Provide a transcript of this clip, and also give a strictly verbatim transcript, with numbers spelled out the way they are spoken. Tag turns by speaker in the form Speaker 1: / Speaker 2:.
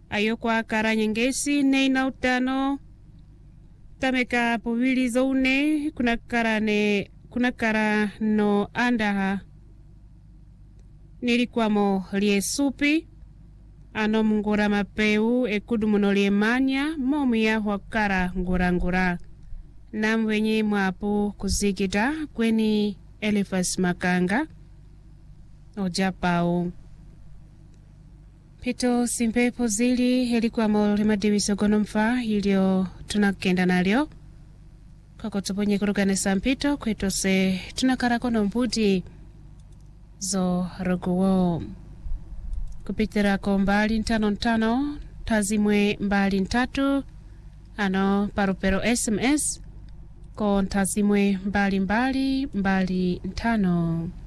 Speaker 1: ayo kwa kara nyengesi neina utano tameka povili zoune kuna kara ne kuna kara no andaha nilikwamo liesupi ano mngura mapeu ekudu muno liemanya momu ya wakara ngura ngura na mwenye mwapu kuzikita kweni Elifas Makanga ojapao pito simpepo zili helikwamo limadiwiso gonomfa ilio tunakenda nalyo kako tuponye kurugane sampito kwetose tunakara kono mbuti zo roguwo kupitira ko mbali ntano ntano tazimwe mbali ntatu ano parupero S M S ko ntazimwe mbali mbali mbali ntano.